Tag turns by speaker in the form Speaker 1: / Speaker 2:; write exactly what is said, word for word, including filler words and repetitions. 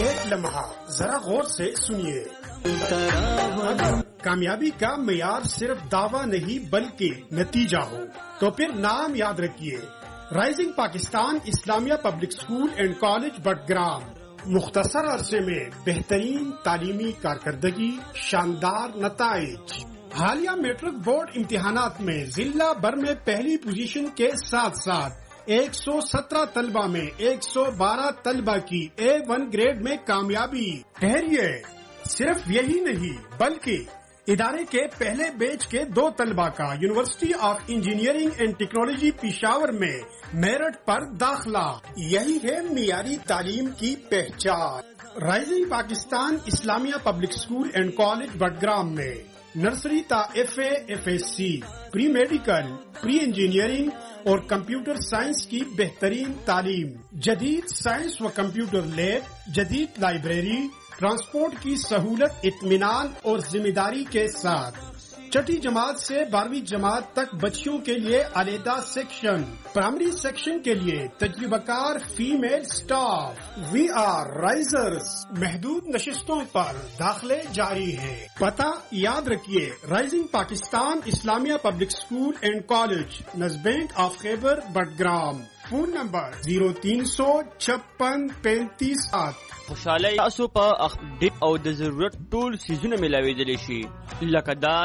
Speaker 1: ایک لمحہ ذرا غور سے سنیے. کامیابی کا معیار صرف دعویٰ نہیں بلکہ نتیجہ ہو تو پھر نام یاد رکھیے، rising Pakistan Islamia public school and college Battagram. مختصر عرصے میں بہترین تعلیمی کارکردگی، شاندار نتائج. حالیہ میٹرک بورڈ امتحانات میں ضلع بھر میں پہلی پوزیشن کے ساتھ ساتھ ایک سو سترہ طلبہ میں ایک سو بارہ طلبہ کی اے ون گریڈ میں کامیابی. ٹھہریے، صرف یہی نہیں بلکہ ادارے کے پہلے بیچ کے دو طلبہ کا university of engineering and technology Peshawar میں میرٹ پر داخلہ. یہی ہے معیاری تعلیم کی پہچان. Rising Pakistan Islamia public school and college Battagram میں نرسری تا F A F S C, pre medical, pre engineering اور کمپیوٹر سائنس کی بہترین تعلیم. جدید سائنس و کمپیوٹر لیب، جدید لائبریری، ٹرانسپورٹ کی سہولت، اطمینان اور ذمہ داری کے ساتھ. چھٹی جماعت سے بارہویں جماعت تک بچیوں کے لیے علیحدہ سیکشن. پرائمری سیکشن کے لیے تجربہ کار female staff. We are Risers. محدود نشستوں پر داخلے جاری ہیں. پتہ یاد رکھیے، rising Pakistan Islamia public school and college, نزبینک of Khyber Battagram. Phone number zero تین سو چھپن پینتیس سات.
Speaker 2: خوشاله تاسو په اخ ډیپ او د ضرورت ټول سيزونه ملاوي دي شي لکه دا